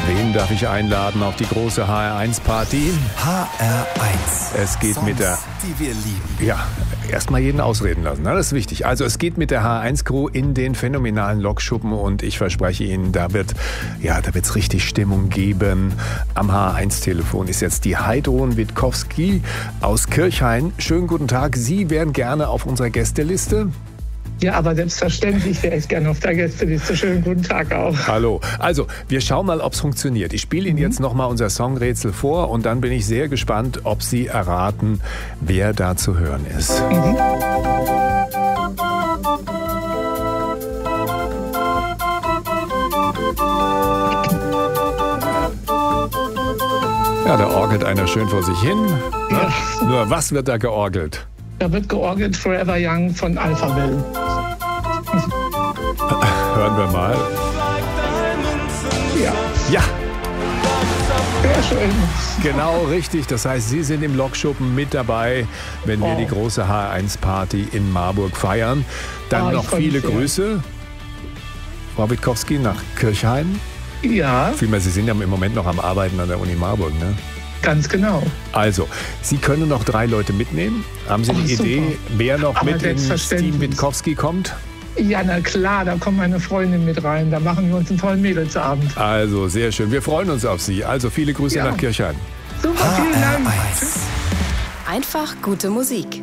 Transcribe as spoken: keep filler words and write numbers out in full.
Wen darf ich einladen auf die große H R eins Party? H R eins. Es geht Songs, mit der... die wir lieben. Ja, erstmal jeden ausreden lassen, ne? Das ist wichtig. Also es geht mit der H R eins Crew in den phänomenalen Lokschuppen und ich verspreche Ihnen, da wird ja, da wird's richtig Stimmung geben. Am H R eins Telefon ist jetzt die Heidrun Witkowski aus Kirchhain. Schönen guten Tag. Sie wären gerne auf unserer Gästeliste? Ja, aber selbstverständlich wäre ich gerne auf der Gästeliste. Schönen guten Tag auch. Hallo. Also, wir schauen mal, ob es funktioniert. Ich spiele Ihnen mhm. jetzt nochmal unser Songrätsel vor und dann bin ich sehr gespannt, ob Sie erraten, wer da zu hören ist. Mhm. Ja, da orgelt einer schön vor sich hin. Ja. Nur, was wird da georgelt? Da wird georgelt Forever Young von Alphaville. Hören wir mal. Ja. Ja, Sehr schön. genau richtig. Das heißt, Sie sind im Lokschuppen mit dabei, wenn wir Oh. die große H R eins Party in Marburg feiern. Dann Ah, ich noch freu mich viele sehr. Grüße. Frau Witkowski nach Kirchhain. Ja, Vielmehr, Sie sind ja im Moment noch am Arbeiten an der Uni Marburg, ne? ganz genau. Also, Sie können noch drei Leute mitnehmen. Haben Sie eine Oh, super. Idee, wer noch Aber mit ins selbstverständlich. Team Witkowski kommt? Ja, na klar, da kommt meine Freundin mit rein. Da machen wir uns einen tollen Mädelsabend. Also, sehr schön. Wir freuen uns auf Sie. Also, viele Grüße Ja. nach Kirchhain. Super, vielen Dank. H R eins. Einfach gute Musik.